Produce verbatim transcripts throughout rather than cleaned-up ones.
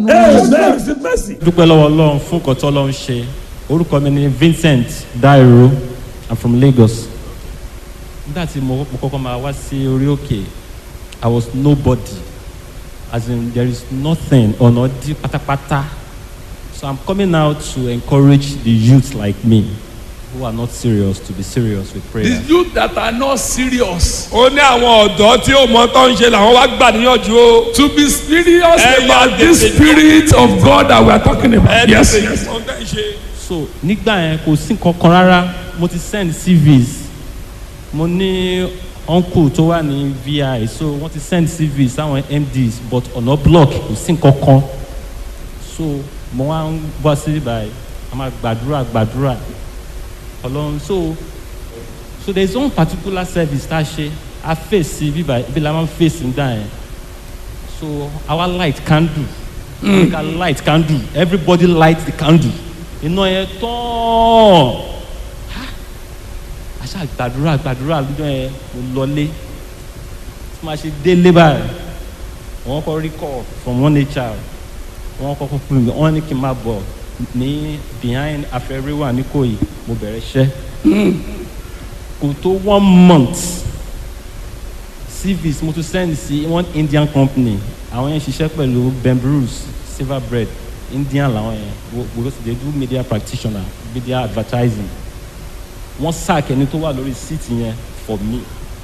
dúpẹ́ lọ́wọ́ Ọlọ́run fún nǹkan tí Ọlọ́run ṣe. Orúkọ mi ni Vincent Dairo. I'm from Lagos. Nígbà tí mo kọ́kọ́ máa wá sí orí òkè, I was nobody. As in, there is nothing ọ̀nà dí pátápátá. So I'm coming out to encourage the youth like me who are not serious to be serious with prayer. The youth that are not serious. Ó ní àwọn ọ̀dọ́ tí ó mọ tó ń ṣe làwọn wá gbà níyànjú o. To be serious Eh, about yeah, this they- they- spirit of God that we are talking about. Yes, yes. So nígbà yẹn kò sí nǹkan kan rárá, mo ti send C Vs. Mo ní uncle tó wà ní V I, so wọ́n ti send C Vs sáwọn M Ds but ọ̀nà block kò sí nǹkan kan. So mo wá ń bọ́ sí ibà yìí, a máa gbàdúrà gbàdúrà. Ọlọ́run so so there is one particular service tá a ṣe, a face bíbá ibi la máa ń face nígbà yẹn. So our light candle, mm. we can light candle, everybody light the candle. Iná yẹn tán. A ṣáà gbàdúrà gbàdúrà lójó yẹn mo lọlé. Tí màá ṣe délé báyìí, wọ́n kọ́ rí call from one H R. Wọ́n kọ́kọ́ fún mi, wọ́n ní kí n máa bọ̀ ní behind Afẹ́ríwà ní Ìkòyí, mo bẹ̀rẹ̀ iṣẹ́. Kò tó one month. C Vs mo tún send sí one Indian company. Àwọn yẹn ṣiṣẹ́ pẹ̀lú Bembruce, Silver Bread. Indian làwọn yẹn, because they do media practitioner, media advertising. Wọ́n sack ẹni tó wà lórí seat yẹn for me.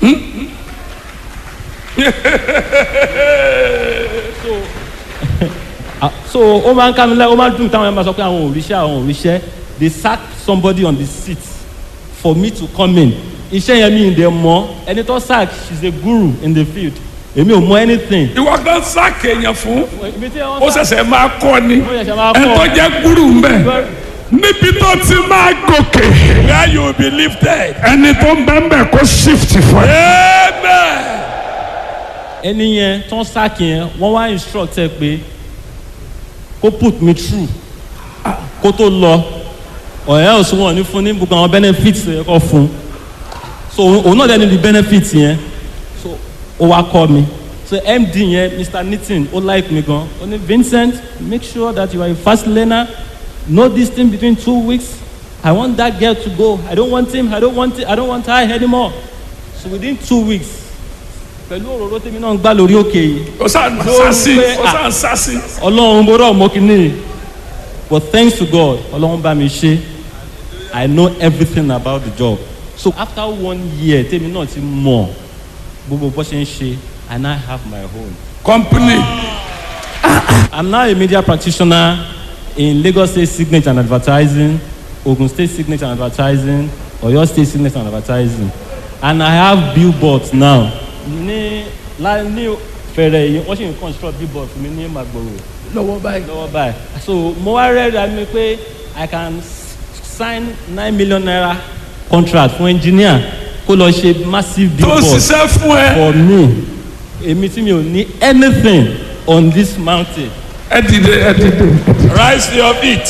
so uh, so ó máa ń ká mi lẹ́ ó máa ń dùn táwọn yẹn máa sọ pé àwọn òrìṣẹ́ àwọn òrìṣẹ́ they sack somebody on the seat for me to come in. Iṣẹ́ yẹn mi ì dẹ̀ mọ̀ ẹni tó sack she's a guru in the field. Èmi ò mọ̀ anything. Ìwọ kan sá kéèyàn fún. Ibi tí wọ́n Ó ṣẹ̀ṣẹ̀ máa kọ́ ni. Ó ṣẹ̀ṣẹ̀ máa kọ́. Ẹ tó jẹ́ gúrù ń bẹ̀. Níbi tó ti máa gòkè. Where you will be lifted. Ẹni tó ń bẹ́ ń bẹ̀ kó shift fún ẹ. Amen. Ẹni yẹn tó ń sack yẹn wọ́n wá instruct ẹ pé kó put me through kó tó lọ ọ̀rẹ́ ọ̀sùn wọn ní fún ní gbogbo àwọn benefits ẹ̀ kọ́ fún so òun náà dẹ́ni di benefits yẹn so ó wá kọ́ mi so M D yẹn Mister Nitin ó like mi gan ó ní Vincent make sure that you are a fast learner know this thing between two weeks I want that girl to go I don't want him I don't want it I don't want her anymore so within two weeks pẹ̀lú òróró tèmi náà ń gbá lórí òkè yìí. Ó sàn sásì ó sàn sásì. Ọlọ́run mo rọ̀ mọ́ kínní but thanks to God Ọlọ́run bá mi ṣe I know everything about the job so after one year tèmi náà ti mọ̀ gbogbo bó ṣe ń ṣe I now have my own company. I'm now a media practitioner in Lagos State Signature and Advertising, Ogun State Signature and Advertising, Oyo State Signature and Advertising and I have billboards now. Ní la ní fẹ̀rẹ̀ yìí wọ́n sì ń construct billboard fún mi ní Magboro. Lọ́wọ́ báyìí. Lọ́wọ́ báyìí. So mo wá rẹ́rìí mi pé I can sign nine million naira contract fún engineer kó lọ ṣe massive billboard. Tó ṣiṣẹ́ fún ẹ. For me èmi tí mi ò ní anything on this mountain. Ẹ dìde ẹ dìde. Rise to your feet.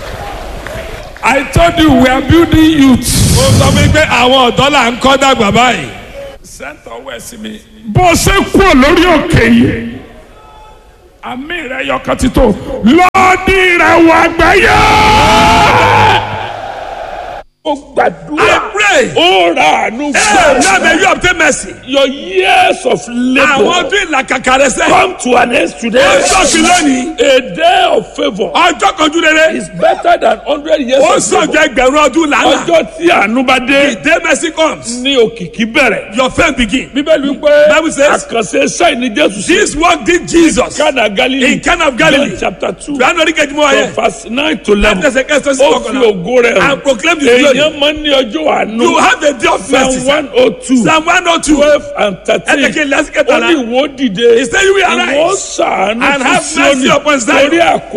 I told you we are building youth. Mo sọ fún mi pé àwọn ọ̀dọ́ là ń kọ́ dàgbà báyìí. Sẹ́ńtọ̀ wẹ̀ sí mi. Bó ṣe kúrò lórí òkè yìí. Àmì rẹ̀ yọkan ti tó. Lọ́ọ̀dì rẹ̀ wà gbẹ́yẹ́. Ó gbàdúrà. I pray. Ó ra àánú Hey, now may you obtain mercy. Your years of Àwọn labour ọdún ìlàkàkà rẹ sẹ́. come to an end today. Ọjọ́ fi lónìí. A day of favour Ọjọ́ kanjú rere. is better than hundred years Ó of favour. sọ̀jọ́ ẹgbẹ̀rún ọdún làálà. Ọjọ́ tí àánú bá dé The day mercy comes. ní òkìkí bẹ̀rẹ̀. Your faith begin. Bíbélì wípé Bible says- àkànṣe iṣẹ́ ìní Jésù sí. This work did Jesus. Cana Galilee. In Cana of Galilee. John chapter two. Johannu orí kejì mọ́ From ayé. verse nine to eleven. Ẹsẹ̀ kẹsàn-án sí Ó fi kọkànlá. ògo rẹ̀ hàn. And proclaim the glory. Èèyàn máa ń ní ọjọ́ àánú. You have a day of mercy. Psalm one oh two. Psalm one oh two. twelve and thirteen. Ẹ̀jẹ̀ kí lásìkò Ó tàlá. ní ìwọ dìde. He said you will Ìwọ arise ṣàánú and fún have mercy Síónì. upon Zion. Torí àkókò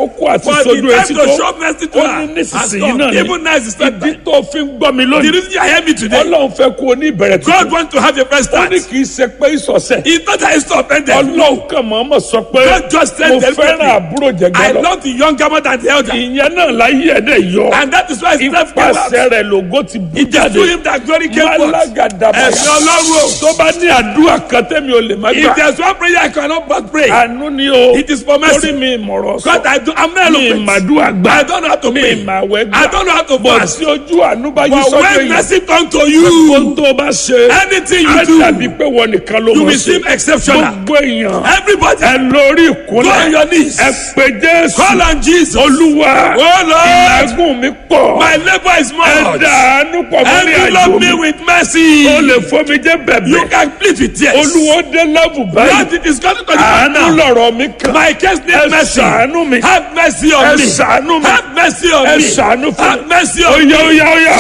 àkókò àti For the sojú time etí to tó. show mercy to Ó her ní has nísinsìnyí come. náà ni. Even now is the Ìdí time. tó fi ń gbọ́ mi The lónìí. reason you hear me today, Ọlọ́run fẹ́ kó o ní ìbẹ̀rẹ̀ God tuntun. wants to have a fresh Ó start. ní kì í ṣe pé ìsọ̀sẹ̀. It's not that it's not offended. Ọlọ́run kàn mọ́ mọ́ sọ pé God just said mo fẹ́ràn deliberately, àbúrò I jẹ̀gbẹ́ lọ. love the younger more than the elder. Ìyẹn náà láyé ẹ̀dẹ̀ yọ. And that is why his life came out. Ìpàṣẹ rẹ̀ lògo ti bú It is jáde. to him that glory came forth. Málágàdàbàyà. Ẹ̀sìn Ọlọ́run o. Tó bá ní àdúrà kan tẹ́mi ò lè má If gbà. there's one prayer I cannot but pray, Àánú ni o. it is for Torí mercy. mi ìmọ̀ràn sọ. God, I do, I'm not Mi eloquent. ìmàdúrà gbà. I don't know how to Mi pray. ìmàwẹ́ gbà. I don't know how to Bọ̀ fast. sí ojú àánú bá yí But sọ́dọ̀ when èèyàn. mercy come to Ohun you, tó bá ṣe. anything Á you dàbí do, pé wọ́n nìkan ló you mọ̀ will sí. seem exceptional. Gbogbo èèyàn. Everybody, Ẹ lórí go on ìkúnlẹ̀. your knees. Ẹ pè Jésù. Call on Jesus. Olúwa. Oh Lord, Ìlàgùn mi pọ̀. my labor is Ẹ much. dàánú pọ̀ mọ́ ní àjò Envelop mi. me with mercy. O lè fún mi jẹ́ bẹ̀bẹ̀. You can plead with tears. Olúwo dé lẹ́bù báyìí. Lord, it is coming to the point Àánú now. lọ̀rọ̀ mi kàn. My case Ẹ needs mercy. ṣàánú mi. Have mercy on Ẹ me. ṣàánú mi. Have mercy on Ẹ me. ṣàánú fún Have mi. mercy on me. Oya oya oya.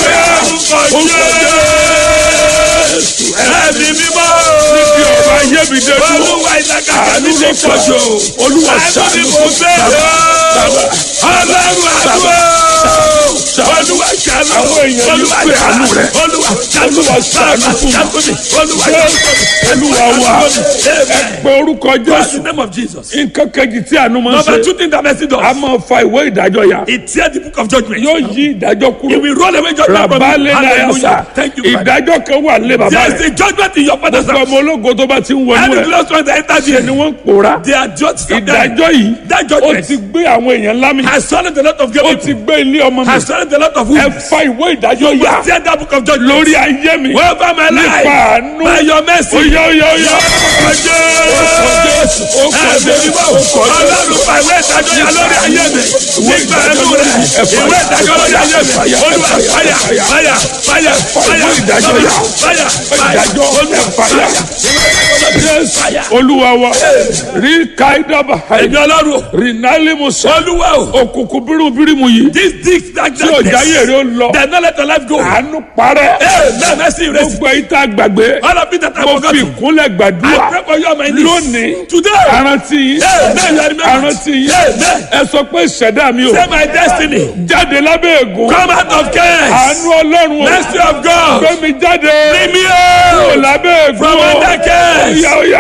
Ẹ̀mí mímọ́. Níbi ọ̀rọ̀ ayé mi dé dúró. Olúwa ìlàkàkà Àánú mi ló ti pọ̀ jù. Olúwa Àánú ni ṣàánú mo fún fẹ́. mi. Ọlọ́run àdúrà. Olúwa ṣàánú. Àwọn èèyàn ní Olúwa pé àánú rẹ̀. Olúwa ṣàánú. Olúwa ṣàánú fún mi. Olúwa Olúwa wa. Ẹ pe orúkọ In the Jésù. name of Jesus. Nǹkan kejì tí àánú máa ń Number ṣe. two thing that mercy A does. máa fa ìwé ìdájọ́ ya. It tears the book of judgment. Yóò yí ìdájọ́ It kúrò. will roll away judgment from you. Rabalẹ̀ náà yà sá. Hallelujah. Thank you, Father. Ìdájọ́ kan wà lé bàbá There rẹ̀. is a judgment in your father's Gbogbo house. ọmọ ológo tó bá ti ń wọnú And the ẹ̀. last one that entered Ṣé ni you, wọ́n ń pòórá? they are judged from them. Ìdájọ́ yìí. That Ó judgment ti gbé àwọn èèyàn lámì. has swallowed a lot of Ó good ti people. gbé ilé ọmọ mi. Has swallowed a lot of Ẹ wounds. fa ìwé ìdájọ́ yà. Tear that book of judgment. Lórí ayé mi. Over my Nípa life. àánú. By your mercy. Oya oya oya. Jésù. Ó kọ Jésù. Ó kọ Jésù. Ọlọ́run fa ìwé ìdájọ́ yà lórí ayé mi. Nígbà ẹnu rẹ̀. Ìwé ìdájọ́ lórí ayé mi. Olúwa fàyà fàyà fàyà fàyà ìdájọ́ yà. fàyà fàyà Ìdájọ́ Olúwa fàyà. fàyà. Olúwa wa. Rí káídàbà. Ẹ̀mí Ọlọ́run. Rìnálì Musa. Olúwa o. Òkùnkùn bírúbírìmù yìí. This dick that Tí ọjà yèrè ó lọ. They not let your life go. Àánú parẹ́. Amen. Mercy erase. Gbogbo yìí tá a gbàgbé. All of it that I Mo fi forgot. ìkúnlẹ̀ I gbàdúrà. pray for you on my knees. Lónìí. Today. Àrántí yín. Amen. You are remembered. Àrántí yín. Amen. Ẹ sọ pé ìṣẹ̀dá mi o. Say my destiny. Jáde lábẹ́ ègún. Come out of chaos. Àánú Ọlọ́run o. Mercy of God. Gbé mi jáde. Bring me Kúrò out. lábẹ́ ègún From o. under chaos. Oya oya.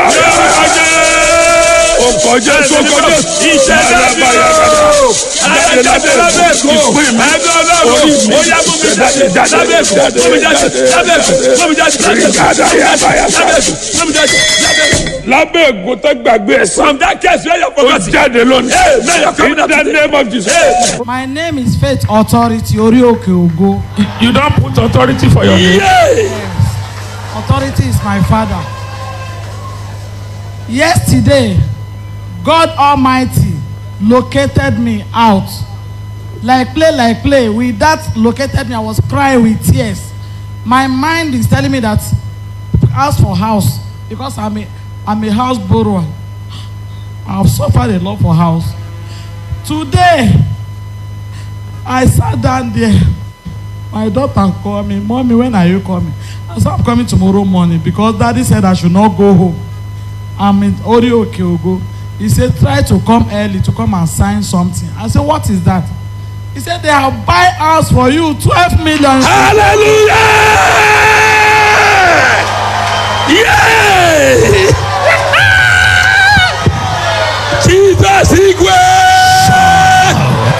Ọkọ̀ Jésù ọkọ̀ Jésù. Ìṣẹ̀dá mi o. Àyàjáde lábẹ́ ègún. Ẹ̀mí Ọlọ́run. Ó yá mú mi jáde. Lábẹ́ ègún. Mú mi jáde. Lábẹ́ ègún. Mú mi jáde. Lábẹ́ ègún. Lábẹ́ ègún. Mú mi jáde. Lábẹ́ ègún. Lábẹ́ ègún tó gbàgbé ẹ̀sán. From that case where you Ó forgot. jáde lónìí. Amen. You are coming In out the today. name of Jesus. My name is Faith Authority Orioke Ogo. You don't put authority for your name. Yeah. Authority is my father. Yesterday, God Almighty located me out. Like play, like play. With that located me, I was crying with tears. My mind is telling me that ask for house because I'm a, I'm a house borrower. I've suffered a lot for house. Today, I sat down there. My daughter called me, Mommy, when are you coming? I said, I'm coming tomorrow morning because Daddy said I should not go home. I'm in Orioke Ogo. He said, try to come early to come and sign something. I said, what is that? He said, they have buy house for you, twelve million. Hallelujah! Yeah! Jesus is great!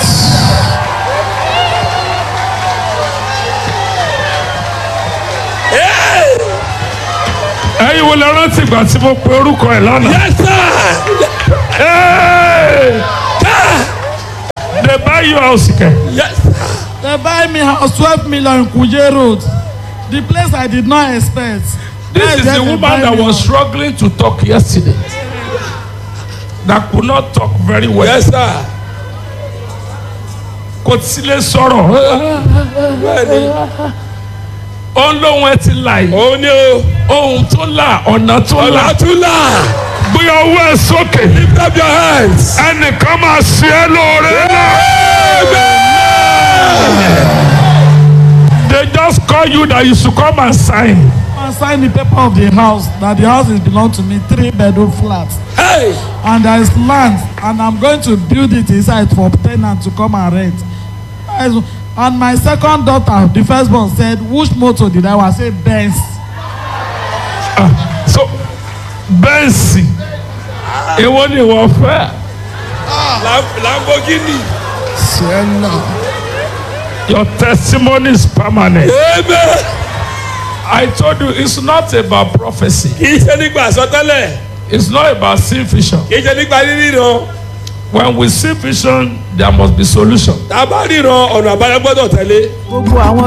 Yeah! Ẹ̀yin wo lè rántí ìgbà tí mo pe orúkọ ẹ̀ lánàá? Yes, sir! Hey! They buy you house kẹ̀. Yes! They buy me house, twelve million in Kuje Road. The place I did not expect. This That's is where the they woman buy that me was house. struggling to talk yesterday. That could not talk very well. Yes, sir! Kò sí lè sọ̀rọ̀. Bẹ́ẹ̀ni, Ó ń lóhun ẹ ti là yìí. òun ni o. Ohun tó là, ọ̀nà tó là. Ọ̀làtúnlà! Gbé ọwọ́ ẹ sókè. Lift up your hands! Ẹnìkan máa ṣe é lóore náà. They just call you that you should come and sign. And signed the paper of the house that the house is belong to me, three bedroom flat. Hey! And there is land, and I'm going to build it inside for tenant to come and rent. As- And my second daughter, the firstborn, said, which motor did I want? I said, Benz. So bẹ́ẹ̀sì èwo ni wọ́n fẹ́. Lam- Lamborghini. Sienna. Your testimony is permanent. Amen. I told you it's not about prophecy. Kì í ṣe nígbà àsọtẹ́lẹ̀. It's not about seeing vision. Kì í ṣe nígbà ríran. When we see vision, there must be solution. Tá a bá ríran ọ̀nà àbáyọ gbọ́dọ̀ tẹ̀lé. Gbogbo àwọn